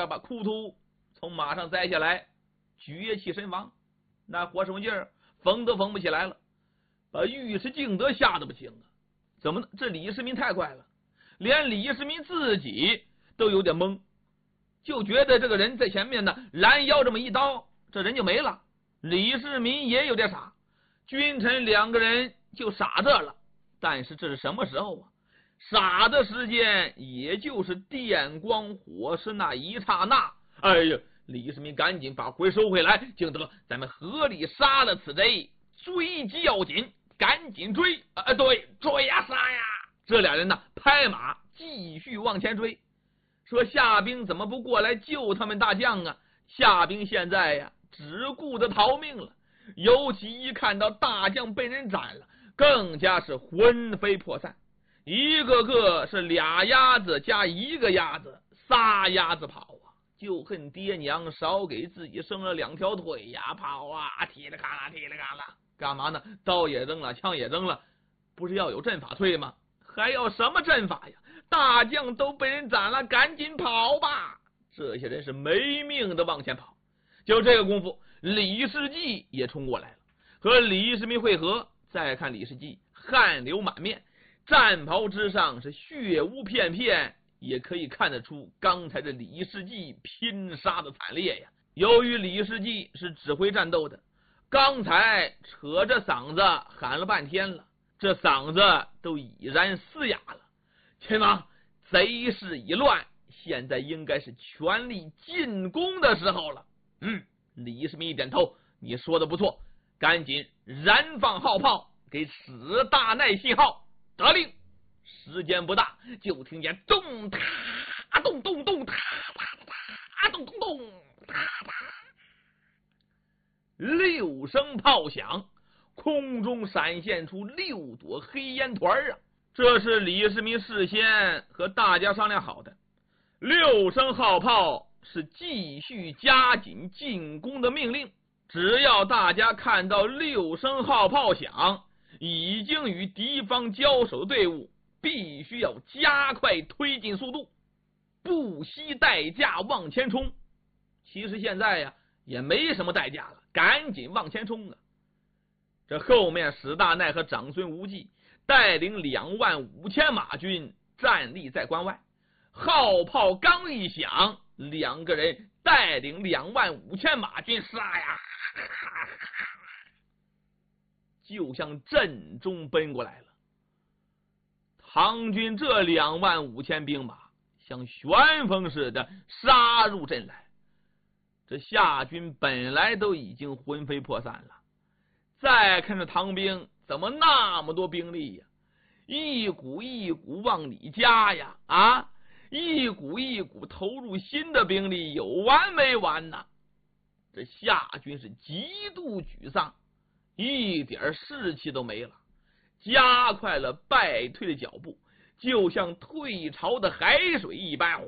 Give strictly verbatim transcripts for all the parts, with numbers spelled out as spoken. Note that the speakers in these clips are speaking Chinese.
把裤秃从马上摘下来，举起身房，那火手劲儿缝都缝不起来了，把尉迟敬德吓得不行啊！怎么这李世民太快了，连李世民自己都有点懵，就觉得这个人在前面呢拦腰这么一刀，这人就没了。李世民也有点傻，君臣两个人就傻这了。但是这是什么时候啊？傻的时间也就是电光火石那一刹那。哎呀，李世民赶紧把回收回来，敬德，咱们合力杀了此贼，追击要紧，赶紧追！啊，对，追呀杀呀！这俩人呢，拍马继续往前追。说夏兵怎么不过来救他们大将啊？夏兵现在呀，只顾着逃命了，尤其一看到大将被人斩了，更加是魂飞魄散，一个个是俩鸭子加一个鸭子，仨鸭子跑啊！就恨爹娘少给自己生了两条腿呀，跑啊，踢了咔啦，踢了咔啦，干嘛呢？刀也扔了，枪也扔了，不是要有阵法推吗？还要什么阵法呀？大将都被人斩了，赶紧跑吧！这些人是没命的往前跑。就这个功夫，李世济也冲过来了，和李世民会合。再看李世济汗流满面，战袍之上是血污片片，也可以看得出刚才这李世济拼杀的惨烈呀。由于李世济是指挥战斗的，刚才扯着嗓子喊了半天了，这嗓子都已然嘶哑了。亲王，贼势已乱，现在应该是全力进攻的时候了。嗯，李世民一点头，你说的不错，赶紧燃放号炮，给史大奈信号。得令。时间不大，就听见咚哒咚咚咚哒哒咚咚咚哒哒，六声炮响，空中闪现出六朵黑烟团啊！这是李世民事先和大家商量好的，六声号炮是继续加紧进攻的命令。只要大家看到六声号炮响，已经与敌方交手的队伍必须要加快推进速度，不惜代价往前冲。其实现在呀也没什么代价了，赶紧往前冲啊！这后面史大奈和长孙无忌带领两万五千马军站立在关外，号炮刚一响，两个人带领两万五千马军杀呀，就向阵中奔过来了。唐军这两万五千兵马像旋风似的杀入阵来，这夏军本来都已经魂飞魄散了，再看着唐兵怎么那么多兵力呀，一股一股往里加呀，啊，一股一股投入新的兵力，有完没完呐？这夏军是极度沮丧，一点士气都没了，加快了败退的脚步，就像退潮的海水一般，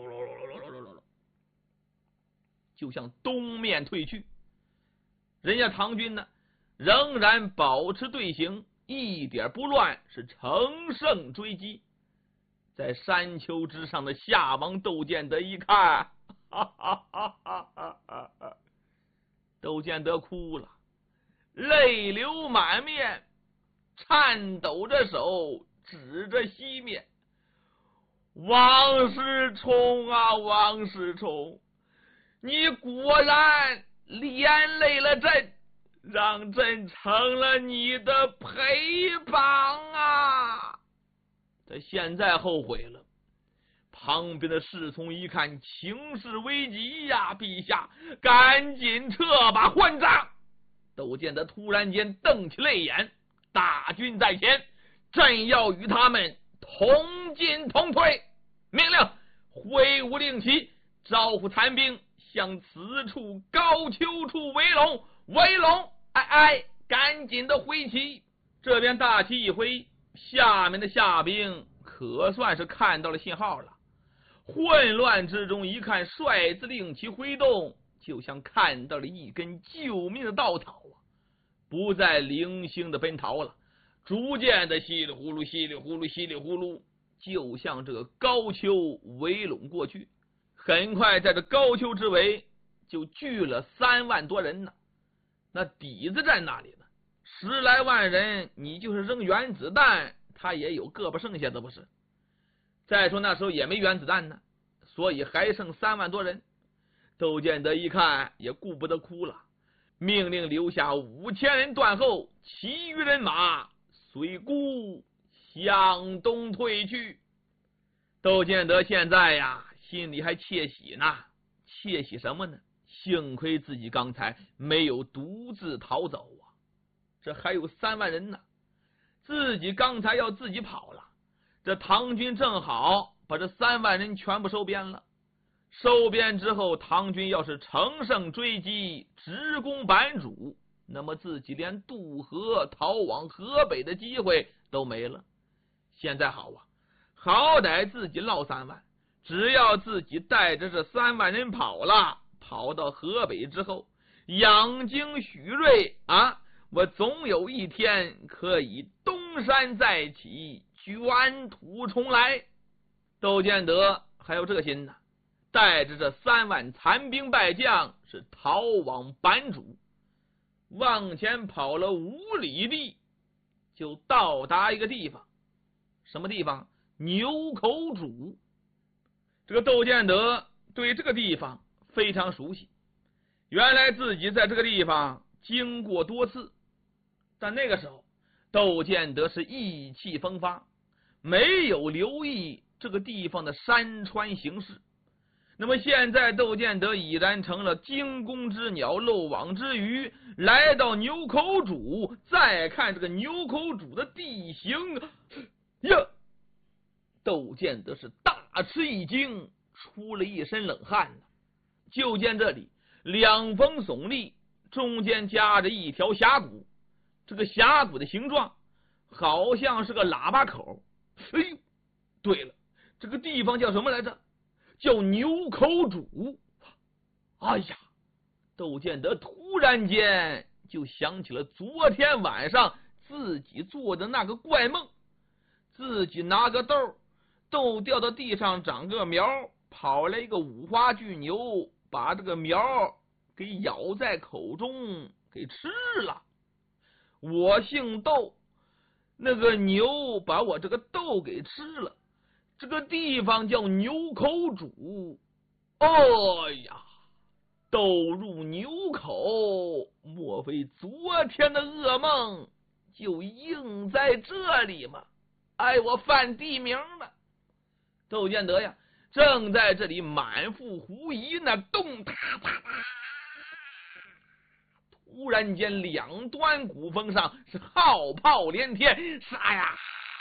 就向东面退去。人家唐军呢仍然保持队形，一点不乱，是乘胜追击。在山丘之上的夏王窦建德一看，哈哈哈哈哈哈，窦建德哭了，泪流满面，颤抖着手指着西面，王世充啊，王世充，你果然连累了朕，让朕成了你的陪绑啊！他现在后悔了。旁边的侍从一看情势危急呀，陛下赶紧撤吧，换帐。窦建德突然间瞪起泪眼，大军在前，朕要与他们同进同退。命令挥舞令旗，招呼残兵向此处高丘处围拢，围拢！哎哎，赶紧的挥旗！这边大旗一挥，下面的夏兵可算是看到了信号了。混乱之中一看，帅字令旗挥动，就像看到了一根救命的稻草啊！不再零星的奔逃了，逐渐的稀里呼噜稀里呼噜稀里呼噜，就向这个高丘围拢过去。 很快在这高丘之围就聚了三万多人呢。那底子在哪里呢？十来万人，你就是扔原子弹，他也有胳膊剩下的不是？再说那时候也没原子弹呢，所以还剩三万多人。窦建德一看也顾不得哭了，命令留下五千人断后，其余人马随孤向东退去。窦建德现在呀，心里还窃喜呢，窃喜什么呢？幸亏自己刚才没有独自逃走啊，这还有三万人呢，自己刚才要自己跑了，这唐军正好把这三万人全部收编了。收编之后，唐军要是乘胜追击，直攻版主，那么自己连渡河逃往河北的机会都没了。现在好啊，好歹自己落三万，只要自己带着这三万人跑了，跑到河北之后，养精蓄锐啊，我总有一天可以东山再起，卷土重来。窦建德还有这个心呢，带着这三万残兵败将是逃往版主。往前跑了五里地，就到达一个地方。什么地方？牛口渚。这个窦建德对这个地方非常熟悉，原来自己在这个地方经过多次，但那个时候窦建德是意气风发，没有留意这个地方的山川形势。那么现在窦建德已然成了惊弓之鸟，漏网之鱼，来到牛口渚，再看这个牛口渚的地形呀，窦建德是大吃一惊，出了一身冷汗呢。就见这里两峰耸立，中间夹着一条峡谷，这个峡谷的形状好像是个喇叭口。哎呦，对了，这个地方叫什么来着？叫牛口渚。哎呀，窦建德突然间就想起了昨天晚上自己做的那个怪梦，自己拿个豆，豆掉到地上长个苗，跑来一个五花巨牛，把这个苗给咬在口中给吃了。我姓窦，那个牛把我这个豆给吃了，这个地方叫牛口渚。哎呀，豆入牛口，莫非昨天的噩梦就应在这里吗？哎，我犯地名了。窦建德呀，正在这里满腹狐疑呢，咚哒哒哒，突然间两端鼓峰上是号炮连天，杀呀！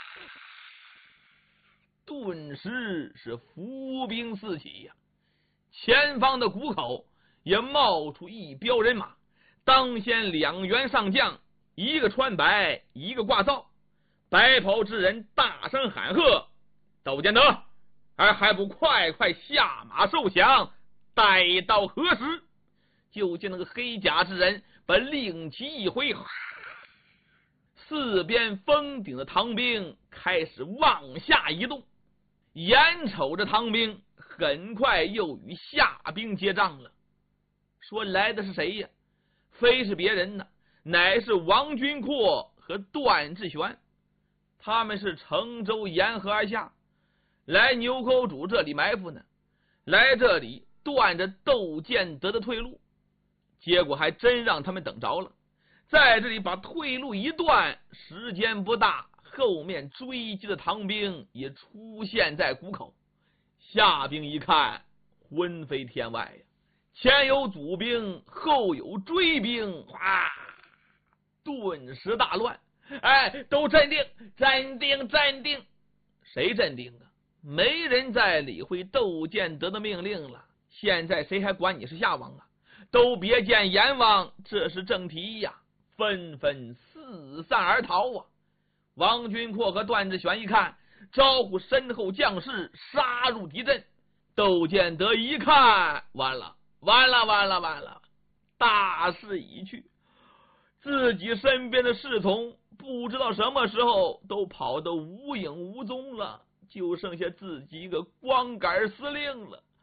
顿时是伏兵四起呀，前方的谷口也冒出一彪人马，当先两员上将，一个穿白，一个挂皂。白袍之人大声喊喝：窦建德，而还不快快下马受降，待到何时？就见那个黑甲之人把令旗一挥，四边峰顶的唐兵开始往下移动。眼瞅着唐兵很快又与夏兵接仗了。说来的是谁呀？非是别人呢，乃是王君阔和段志玄。他们是乘舟沿河而下，来牛口渚这里埋伏呢，来这里断着窦建德的退路。结果还真让他们等着了，在这里把退路一断，时间不大，后面追击的唐兵也出现在谷口。夏兵一看，魂飞天外呀！前有阻兵，后有追兵，哗，顿时大乱。哎，都镇定，镇定，镇定！谁镇定啊？没人再理会窦建德的命令了。现在谁还管你是夏王啊？都别见阎王，这是正题呀！纷纷四散而逃啊！王君阔和段志玄一看，招呼身后将士杀入敌阵。窦建德一看，完了，完了，完了，完了，大势已去。自己身边的侍从不知道什么时候都跑得无影无踪了，就剩下自己一个光杆司令了。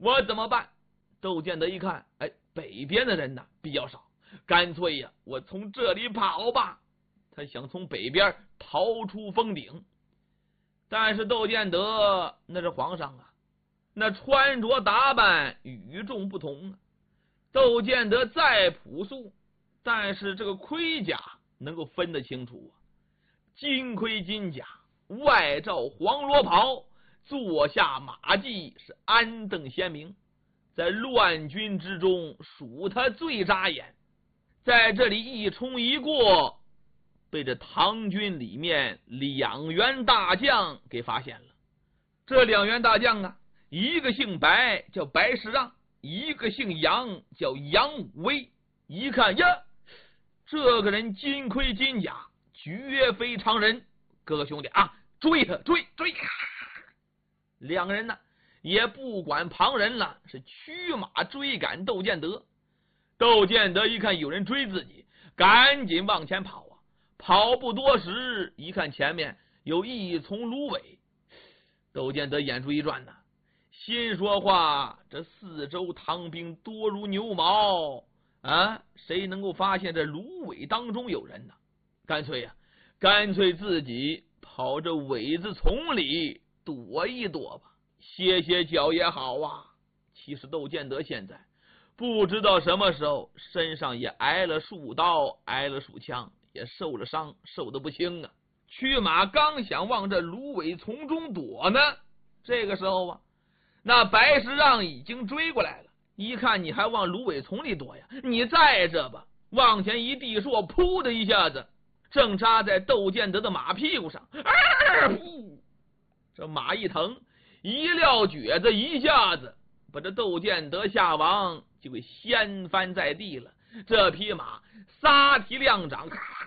我怎么办？窦建德一看，哎，北边的人呢比较少，干脆呀，我从这里跑吧。他想从北边逃出封顶，但是窦建德那是皇上啊，那穿着打扮与众不同啊。窦建德再朴素，但是这个盔甲能够分得清楚啊，金盔金甲，外罩黄罗袍，坐下马髻，是鞍镫鲜明，在乱军之中属他最扎眼。在这里一冲一过，被这唐军里面两员大将给发现了。这两员大将啊，一个姓白叫白石让，一个姓杨叫杨武威。一看呀，这个人金盔金甲，绝非常人。各个兄弟啊，追他追追！两个人呢也不管旁人了，是驱马追赶窦建德。窦建德一看有人追自己，赶紧往前跑啊！跑不多时，一看前面有一丛芦苇，窦建德眼珠一转呐，心说话：这四周唐兵多如牛毛啊，谁能够发现这芦苇当中有人呢？干脆呀、啊，干脆自己跑这苇子丛里躲一躲吧，歇歇脚也好啊。其实窦建德现在不知道什么时候身上也挨了数刀，挨了数枪，也受了伤，受得不轻啊。驱马刚想往这芦苇丛中躲呢，这个时候啊，那白石让已经追过来了。一看你还往芦苇丛里躲呀，你在这吧，往前一递槊，噗的一下子正扎在窦建德的马屁股上。啊、这马一疼，一撂蹶子，一下子把这窦建德下王就给掀翻在地了。这匹马撒蹄亮掌，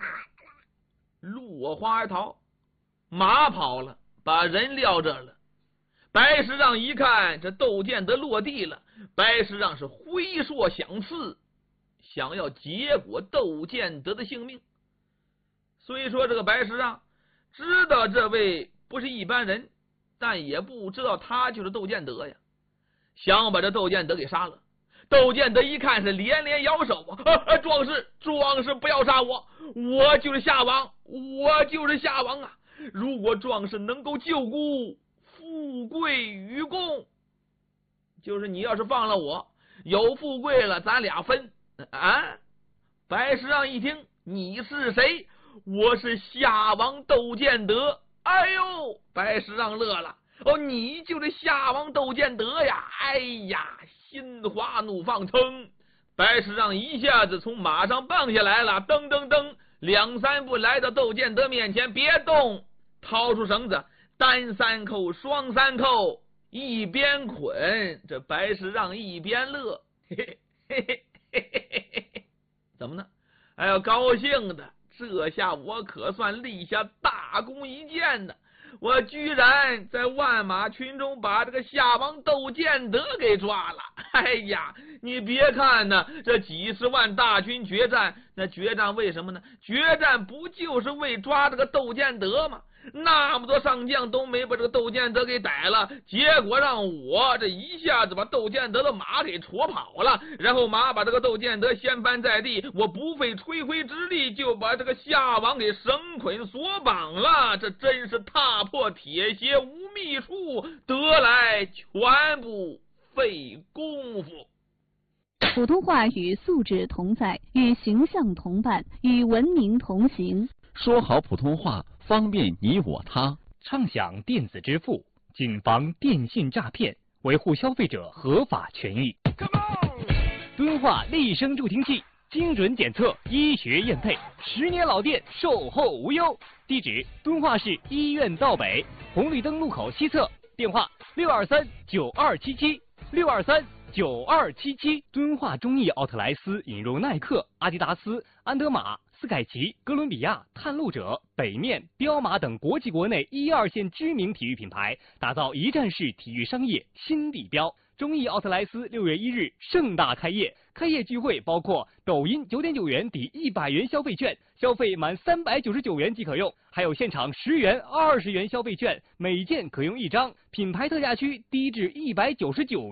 落花而逃。马跑了，把人撂这了。白石让一看这窦建德落地了，白石让是挥槊想刺，想要结果窦建德的性命。虽说这个白石让知道这位不是一般人，但也不知道他就是窦建德呀，想把这窦建德给杀了。窦建德一看是连连摇手啊，啊壮士壮士不要杀我，我就是夏王，我就是夏王啊！如果壮士能够救孤，富贵与共，就是你要是放了我，有富贵了咱俩分啊！白石让一听，你是谁？我是夏王窦建德。哎呦，白石让乐了，哦，你就是夏王窦建德呀！哎呀，心花怒放，腾！白石让一下子从马上蹦下来了，噔噔噔，两三步来到窦建德面前，别动，掏出绳子，单三扣，双三扣，一边捆，这白石让一边乐，嘿嘿嘿嘿嘿嘿嘿，怎么呢？哎呀，高兴的，这下我可算立下大功一件呢！我居然在万马群中把这个夏王窦建德给抓了！哎呀，你别看呢，这几十万大军决战，那决战为什么呢？决战不就是为抓这个窦建德吗？那么多上将都没把这个窦建德给逮了，结果让我这一下子把窦建德的马给戳跑了，然后马把这个窦建德掀翻在地，我不费吹灰之力就把这个夏王给绳捆索绑了，这真是踏破铁鞋无觅处，得来全不费功夫。 普通话与素质同在，与形象同伴，与文明同行。 说好普通话，方便你我他。 畅享电子支付，谨防电信诈骗，维护消费者合法权益。敦化立声助听器，精准检测，医学验配，十年老店，售后无忧。地址：敦化市医院道北红绿灯路口西侧。电话：六二三九二七七六二三九二七七。敦化中意奥特莱斯引入耐克、阿迪达斯、安德玛、斯凯奇、哥伦比亚、探路者、北面、彪马等国际国内一二线知名体育品牌，打造一站式体育商业新地标。中意奥特莱斯六月一日盛大开业，开业聚会包括抖音九点九元抵一百元消费券，消费满三百九十九元即可用，还有现场十元、二十元消费券，每件可用一张，品牌特价区低至一百九十九元。欢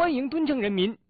欢迎敦城人民